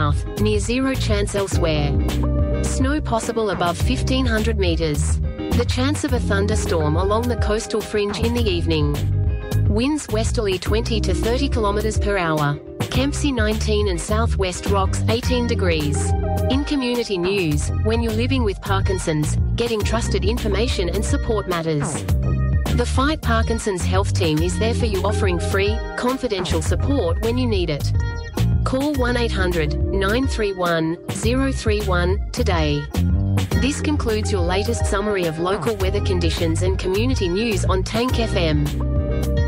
south, near 0 chance elsewhere. Snow possible above 1500 meters. The chance of a thunderstorm along the coastal fringe in the evening. Winds westerly 20 to 30 kilometers per hour. Kempsey 19 and Southwest Rocks 18 degrees. In community news, when you're living with Parkinson's, getting trusted information and support matters. The Fight Parkinson's Health Team is there for you, offering free, confidential support when you need it. Call 1-800-931-031 today. This concludes your latest summary of local weather conditions and community news on Tank FM.